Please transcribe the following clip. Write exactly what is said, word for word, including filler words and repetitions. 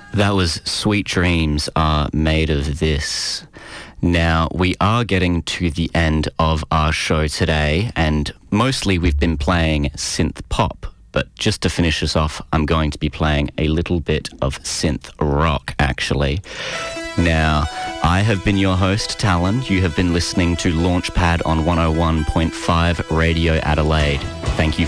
That was Sweet Dreams Are Made of This. Now, we are getting to the end of our show today, and mostly we've been playing synth pop, but just to finish us off, I'm going to be playing a little bit of synth rock, actually. Now, I have been your host, Talon. You have been listening to Launchpad on one oh one point five Radio Adelaide. Thank you